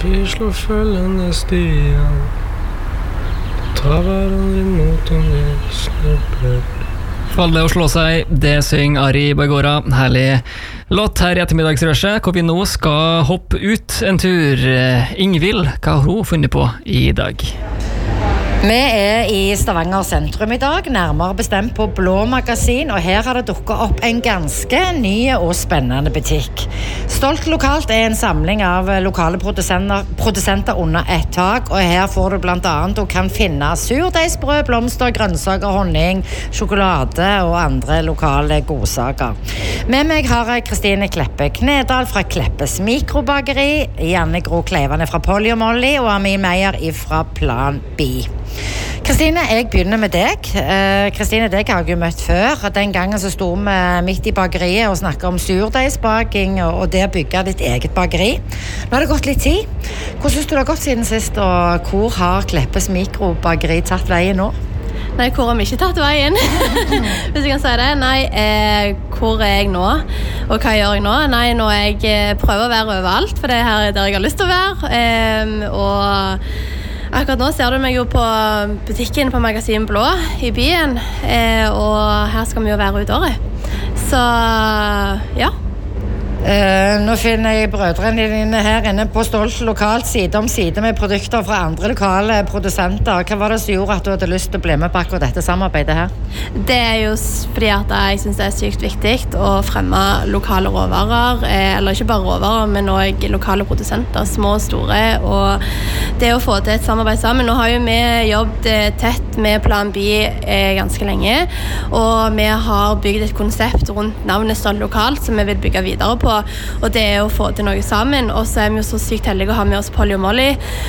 De slår følgende stier. Ta hverandre imot om de snubler. Falle og slå seg, det synger Ari Bagora. Herlig låt her i ettermiddagsrøsje, hvor vi nå skal hoppe ut en tur. Ingvild, hva har hun funnet på i dag? Vi i Stavanger sentrum i dag, nærmere bestemt på Blå Magasin, og her har det dukket opp en ganske ny og spennende butikk. Stolt lokalt en samling av lokale produsenter under et tak, og her får du blant annet du kan finne surdeigsbrød, blomster, grønnsaker, honning, sjokolade og andre lokale godsaker. Med meg har jeg Kristine Kleppe Knedal fra Kleppes Mikrobakeri, Janne Gro Kleivane fra Polly og Molly og Amin Meyer fra Plan B. Kristine, jeg begynner med deg. Kristine, deg har jeg jo møtt før. Den gangen så sto vi midt i bakeriet og snakket om surdeigsbaking og det å bygge ditt eget bakeri. Nå har det gått litt tid. Hvordan synes du det har gått siden sist, og hvor har Kleppes Mikrobakeri tatt veien nå? Nei, hvor har vi ikke tatt veien? Hvis jeg kan si det. Nei, hvor jeg nå? Og hva gjør jeg nå? Nei, nå jeg prøver å være overalt, for det er her der jeg har lyst til å være. Og akkurat nå ser du meg jo på butikken på Magasin Blå i byen, og her skal vi jo være ut året. Så, ja. Nå finner jeg brødrene dine her inne på Stolt lokalt, side om side med produkter fra andre lokale produsenter. Hva var det som gjorde at du hadde lyst til å bli med på akkurat dette samarbeidet her? Det er jo fordi at jeg synes det er sykt viktig å fremme lokale råvarer, eller ikke bare råvarer, men også lokale produsenter, små og store, og det å få til et samarbeid sammen. Nå har jo vi jobbet tett med Plan B ganske lenge, og vi har bygd et konsept rundt navnet Stolt lokalt som vi vil bygge videre på, og det er å få til noe sammen. Og så er vi jo så sykt heldige å ha med oss Polly og Molly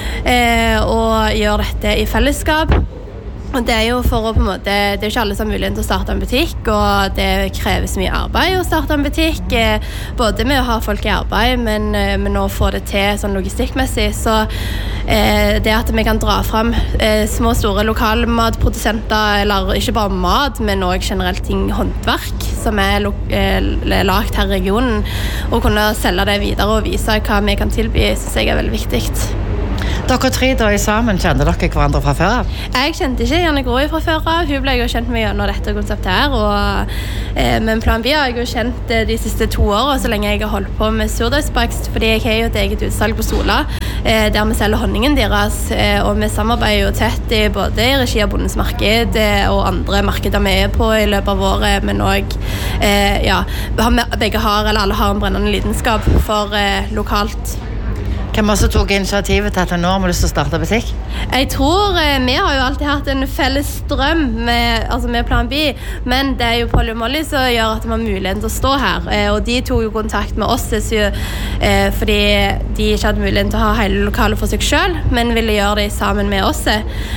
og gjøre dette i fellesskap. Og det er jo for å på en måte, det er jo ikke alle som har mulighet til å starte en butikk, og det kreves mye arbeid å starte en butikk, både med å ha folk i arbeid, men å få det til sånn logistikkmessig. Så det at vi kan dra frem små og store lokalmatprodusenter, eller ikke bare mat, men også generelt ting, håndverk, som lagt her i regionen, og kunne selge det videre og vise hva vi kan tilby, synes jeg er veldig viktig. Dere tre da i sammen, kjenner dere hverandre fra før av? Jeg kjente ikke Janne Gro fra før av. Hun ble jo kjent med gjennom dette konseptet her. Men Plan B har jeg jo kjent de siste 2 årene, så lenge jeg har holdt på med surdeigsbakst, fordi jeg har jo et eget utsalg på Sola, der vi selger honningen deres, og vi samarbeider jo tett både i regi av Bondens Marked og andre markeder vi er på i løpet av året, men også, ja, begge har, eller alle har en brennende lidenskap for lokalt. Hvem også tok initiativet til at nå har vi lyst til å starte butikk? Jeg tror vi har jo alltid hatt en felles drøm med Plan B, men det er jo Polly og Molly som gjør at vi har muligheten til å stå her, og de tog jo kontakt med oss fordi de ikke hadde muligheten til å ha hele lokalet for seg selv, men ville gjøre det sammen med oss,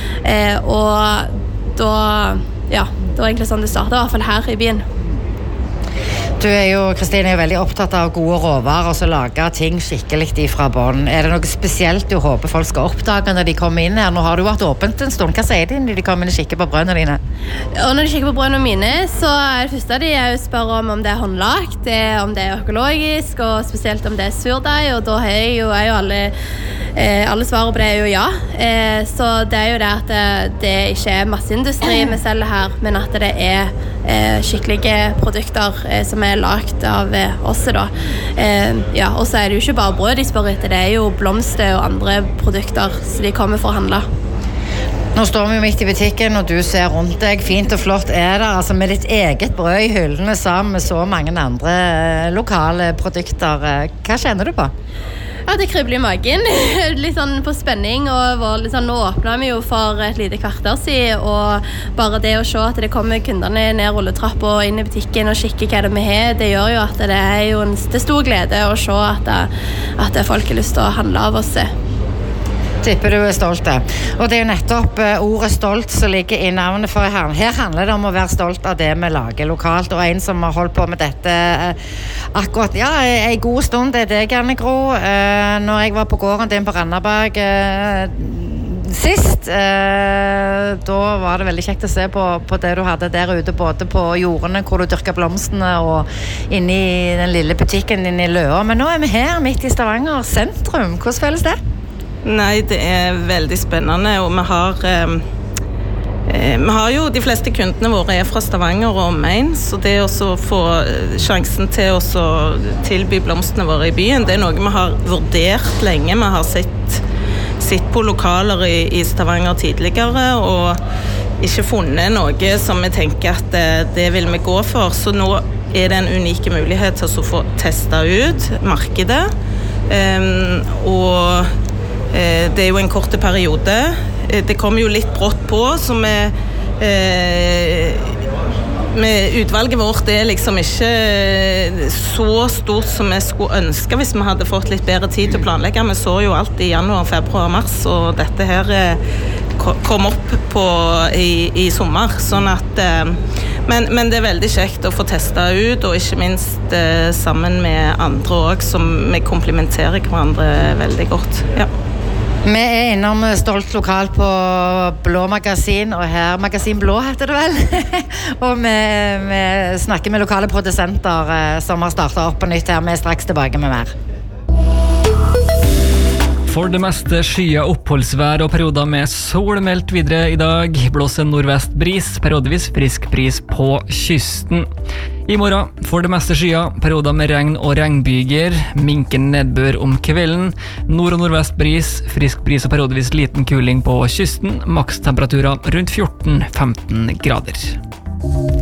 og da, ja, det var egentlig sånn det startet, i hvert fall her i byen. Du Kristine, veldig opptatt av gode råvarer og så lage ting skikkelig fra bånn. Er det noe spesielt du håper folk skal oppdage når de kommer inn her? Nå har du vært åpent en stund. Hva sier de når de kommer inn og kikker på brødene dine? Og når de kikker på brødene mine, så er det første de spør om det er håndlagt, om det er økologisk, og spesielt om det er surdeig, og da er jo alle svarer på det er jo ja. Så det er jo det at det ikke er masseindustri vi selger her, men at det er skikkelige produkter som er lagt av oss da. Ja, og så er det jo ikke bare brød de spør etter, det er jo blomster og andre produkter så de kommer for å handle. Nå står vi jo midt i butikken, og du ser rundt deg. Fint og flott er det, altså med ditt eget brød i hyllene sammen med så mange andre lokale produkter. Hva kjenner du på? Ja, det kribler i magen, litt sånn på spenning, og litt sånn, nå åpner vi jo for et lite kvarter siden, og bare det å se at det kommer kundene ned rulletrapp og inn i butikken og kikke hva det vi har, det gjør jo at det er jo en stor glede å se at folk har lyst til å handle av oss. Tipper du stolt. Og det er jo nettopp ordet stolt som ligger i navnet, for her handler det om å være stolt av det vi lager lokalt, og en som har holdt på med dette akkurat, ja, en god stund, det er deg, Janne Gro. Når jeg var på gården din på Randaberg sist, da var det veldig kjekt å se på det du hadde der ute, både på jordene hvor du dyrker blomstene og inne i den lille butikken din i Løa. Men nå er vi her midt i Stavanger sentrum. Hvordan føles det? Nei, det veldig spennende, og vi har jo, de fleste kundene våre fra Stavanger og omegn, så det å få sjansen til å tilby blomstene våre i byen, det noe vi har vurdert lenge. Vi har sett på lokaler i Stavanger tidligere, og ikke funnet noe som vi tenker at det vil vi gå for. Så nå det en unik mulighet til å få testet ut markedet, og det jo en kort periode. Det kommer jo litt brått på, så med utvalget vårt det liksom ikke så stort som vi skulle ønske hvis vi hadde fått litt bedre tid til å planlegge. Vi så jo alt i januar, februar, mars, og dette her kom opp i sommer, sånn at men det veldig kjekt å få testet ut, og ikke minst sammen med andre også, som vi komplementerer hverandre veldig godt. Ja. Vi innom Stolt lokal på Blå Magasin, og her Magasin Blå heter det vel. Og vi snakker med lokale produsenter som har startet opp på nytt her. Vi straks tilbake med mer. For det meste skya oppholdsvær og perioder med sol meldt videre i dag. Blåser nordvest bris, periodevis frisk bris på kysten. I morgen for det meste skya, perioder med regn og regnbyger, minkende nedbør om kvelden, nord- og nordvest bris, frisk bris og periodevis liten kuling på kysten, makstemperaturer rundt 14-15 grader.